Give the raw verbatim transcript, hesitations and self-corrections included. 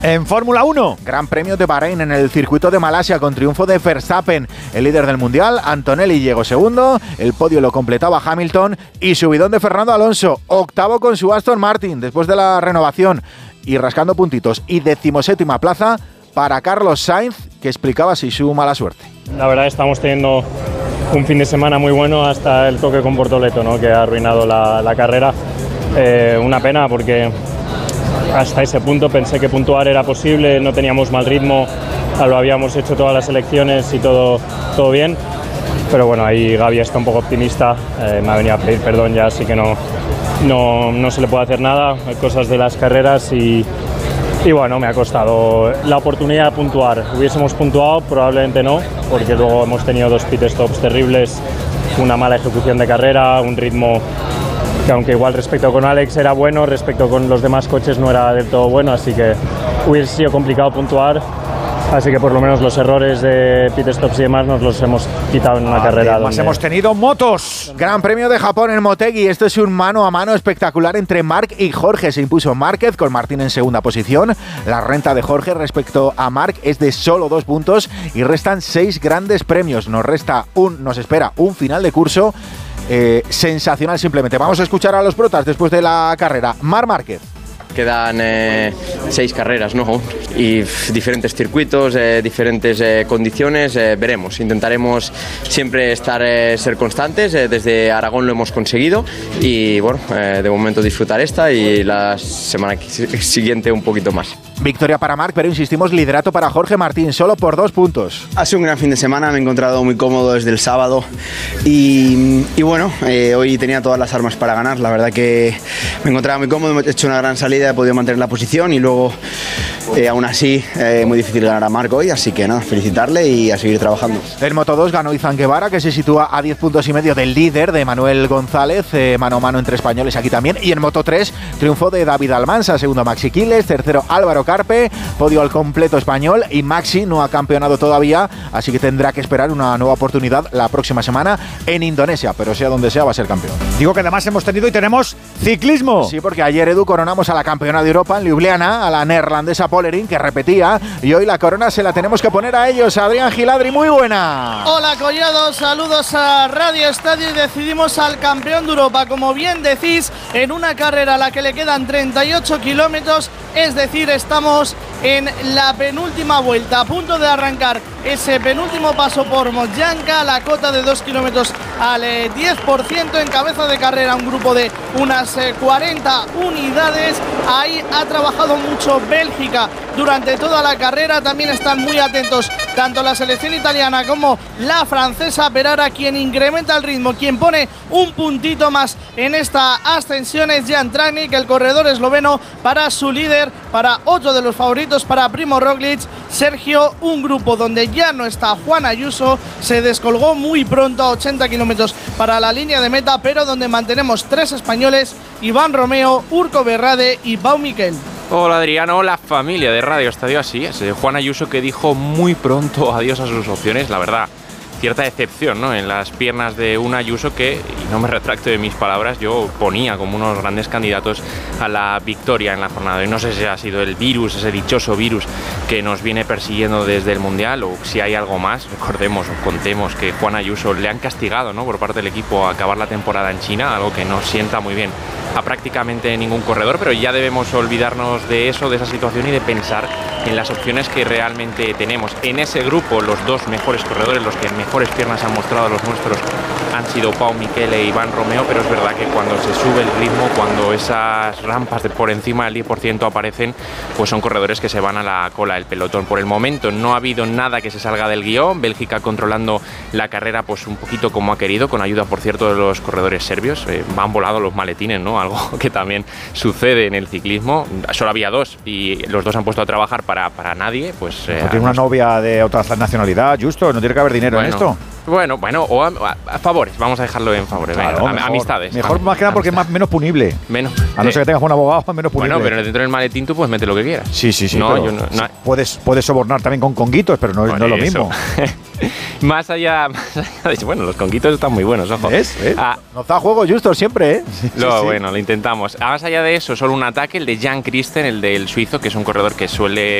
En Fórmula uno, Gran Premio de Bahrein en el circuito de Malasia con triunfo de Verstappen, el líder del Mundial. Antonelli llegó segundo, el podio lo completaba Hamilton y subidón de Fernando Alonso, octavo con su Aston Martin después de la renovación y rascando puntitos. Y decimoséptima plaza para Carlos Sainz, que explicaba así su mala suerte. La verdad estamos teniendo un fin de semana muy bueno hasta el toque con Bortoleto, ¿no?, que ha arruinado la, la carrera. Eh, una pena porque hasta ese punto pensé que puntuar era posible, no teníamos mal ritmo, lo habíamos hecho todas las elecciones y todo, todo bien, pero bueno, ahí Gavi está un poco optimista, eh, me ha venido a pedir perdón ya, así que no, no, no se le puede hacer nada, hay cosas de las carreras y, y bueno, me ha costado la oportunidad de puntuar. Hubiésemos puntuado, probablemente no, porque luego hemos tenido dos pit stops terribles, una mala ejecución de carrera, un ritmo que aunque igual respecto con Alex era bueno, respecto con los demás coches no era del todo bueno, así que hubiese sido complicado puntuar, así que por lo menos los errores de pit stops y demás nos los hemos quitado en una ah, carrera. Además donde... hemos tenido motos. Gran Premio de Japón en Motegi, esto es un mano a mano espectacular entre Marc y Jorge, se impuso Márquez con Martín en segunda posición, la renta de Jorge respecto a Marc es de solo dos puntos y restan seis grandes premios, nos resta un, nos espera un final de curso Eh, sensacional simplemente. Vamos a escuchar a los protas después de la carrera. Marc Márquez. Quedan eh, seis carreras, ¿no? Y f, diferentes circuitos, eh, diferentes eh, condiciones, eh, veremos. Intentaremos siempre estar, eh, ser constantes. Eh, desde Aragón lo hemos conseguido y bueno, eh, de momento disfrutar esta y la semana siguiente un poquito más. Victoria para Marc, pero insistimos, liderato para Jorge Martín, solo por dos puntos. Ha sido un gran fin de semana, me he encontrado muy cómodo desde el sábado y, y bueno, eh, hoy tenía todas las armas para ganar. La verdad que me encontraba muy cómodo, he hecho una gran salida, he podido mantener la posición y luego eh, aún así eh, muy difícil ganar a Marc hoy, así que nada, felicitarle y a seguir trabajando. En Moto dos ganó Izan Guevara, que se sitúa a diez puntos y medio del líder de Manuel González, eh, mano a mano entre españoles aquí también. Y en Moto tres, triunfo de David Almansa, segundo Maxi Quiles, tercero Álvaro Carpe, podio al completo español y Maxi no ha campeonado todavía, así que tendrá que esperar una nueva oportunidad la próxima semana en Indonesia, pero sea donde sea va a ser campeón. Digo que además hemos tenido y tenemos ciclismo. Sí, porque ayer, Edu, coronamos a la campeona de Europa en Ljubljana, a la neerlandesa Polerin, que repetía, y hoy la corona se la tenemos que poner a ellos. Adrián Giladri, muy buena. Hola Collado, saludos a Radio Estadio y decidimos al campeón de Europa, como bien decís, en una carrera a la que le quedan treinta y ocho kilómetros, es decir, estamos en la penúltima vuelta, a punto de arrancar ese penúltimo paso por Mojanka, la cota de dos kilómetros al eh, diez por ciento, en cabeza de carrera un grupo de unas eh, cuarenta unidades. Ahí ha trabajado mucho Bélgica durante toda la carrera, también están muy atentos tanto la selección italiana como la francesa, pero ahora quien incrementa el ritmo, quien pone un puntito más en esta ascensión es Jan Tratnik, el corredor esloveno, para su líder, para otro de los favoritos, para Primo Roglic, Sergio, un grupo donde ya no está Juan Ayuso, se descolgó muy pronto a ochenta kilómetros para la línea de meta, pero donde mantenemos tres españoles, Iván Romeo, Urco Berrade y Pau Miquel. Hola Adriano, la familia de Radio Estadio, así es. Juan Ayuso, que dijo muy pronto adiós a sus opciones, la verdad. Cierta decepción, ¿no?, en las piernas de un Ayuso que, y no me retracto de mis palabras, yo ponía como unos grandes candidatos a la victoria en la jornada. Y no sé si ha sido el virus, ese dichoso virus que nos viene persiguiendo desde el Mundial, o si hay algo más. Recordemos o contemos que Juan Ayuso le han castigado, ¿no?, por parte del equipo a acabar la temporada en China, algo que no sienta muy bien a prácticamente ningún corredor, pero ya debemos olvidarnos de eso, de esa situación, y de pensar en las opciones que realmente tenemos. En ese grupo, los dos mejores corredores, los que mejores piernas han mostrado los nuestros, han sido Pau Miquel e Iván Romeo, pero es verdad que cuando se sube el ritmo, cuando esas rampas de por encima del diez por ciento aparecen, pues son corredores que se van a la cola del pelotón. Por el momento no ha habido nada que se salga del guión, Bélgica controlando la carrera pues un poquito como ha querido, con ayuda, por cierto, de los corredores serbios. Eh, han volado los maletines, ¿no?, algo que también sucede en el ciclismo. Solo había dos y los dos han puesto a trabajar para, para nadie. Pues, eh, tiene una novia de otra nacionalidad, justo, no tiene que haber dinero bueno, en esto. Bueno, bueno, o a, a- a favores, vamos a dejarlo en favores. venga, Claro, am- mejor. amistades. Mejor am- más que nada porque es amistades. más, menos punible. Menos. A no eh, ser que tengas un abogado, menos punible. Bueno, pero dentro del maletín tú puedes meter lo que quieras. Sí, sí, sí. No, pero yo no- no- Puedes, puedes sobornar también con conguitos, pero no, es- Por no es lo eso. mismo. más, allá, más allá de eso, bueno, los conguitos están muy buenos, ojo. ¿Ves? ¿Ves? Ah, Nos da juego justo siempre, ¿eh? lo, sí. Bueno, lo intentamos. Ah, más allá de eso, solo un ataque, el de Jan Christen, el del suizo, que es un corredor que suele